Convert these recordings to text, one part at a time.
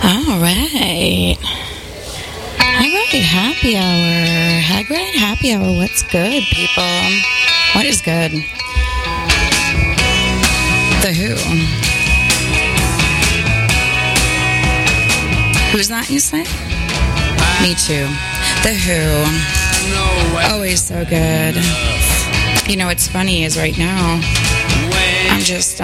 All right. Hagrid Happy Hour. Hagrid Happy Hour. What's good, people? What is good? The Who. Who's that, you say? Me too. The Who. Always so good. You know what's funny is right now, I'm just,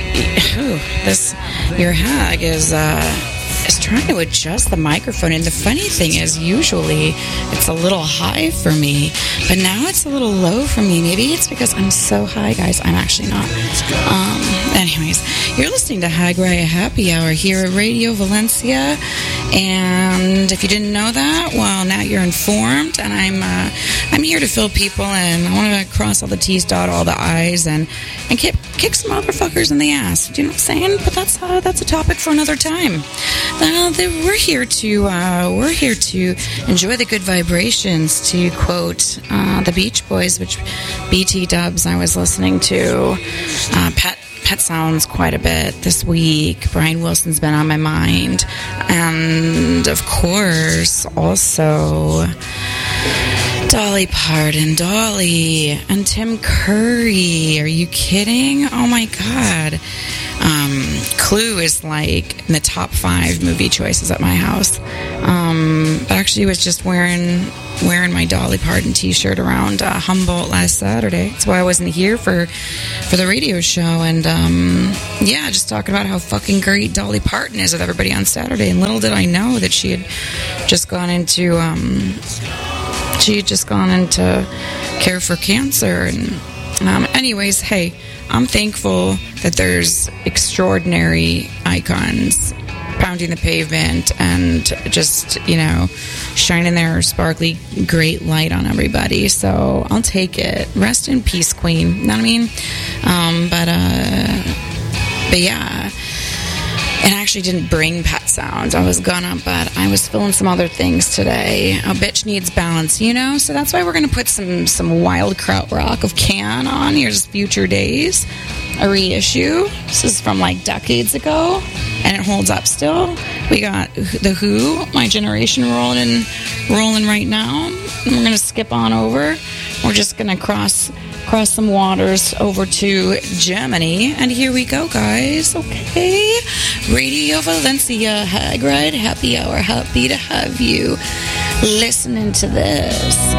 your hag is trying to adjust the microphone, and the funny thing is usually it's a little high for me, but now it's a little low for me. Maybe it's because I'm so high, guys. I'm actually not. Anyways, you're listening to Hagrid Happy Hour here at Radio Valencia, and if you didn't know that, well, now you're informed. And I'm here to fill people, and I want to cross all the T's, dot all the I's, and kick some motherfuckers in the ass. Do you know what I'm saying? But that's a topic for another time. We're here to enjoy the good vibrations, to quote the Beach Boys, which BT dubs I was listening to. Pet Sounds quite a bit this week. Brian Wilson's been on my mind. And, of course, also Dolly Parton, Dolly, and Tim Curry. Are you kidding? Oh, my God. Clue is like in the top 5 movie choices at my house. But actually, I was just wearing my Dolly Parton t-shirt around Humboldt last Saturday. That's why I wasn't here for the radio show. And just talking about how fucking great Dolly Parton is with everybody on Saturday. And little did I know that she had just gone into care for cancer. And anyways, hey, I'm thankful that there's extraordinary icons pounding the pavement and just, shining their sparkly, great light on everybody. So I'll take it. Rest in peace, Queen. You know what I mean? But yeah. And I actually didn't bring Pet Sounds. I was gonna, but I was feeling some other things today. A bitch needs balance, So that's why we're gonna put some Wild Krautrock of Can on. Here's Future Days, a reissue. This is from like decades ago, and it holds up still. We got The Who, My Generation rolling right now. And we're gonna skip on over. We're just gonna cross some waters over to Germany, and here we go, guys. Okay, Radio Valencia, Hagrid Happy Hour. Happy to have you listening to this.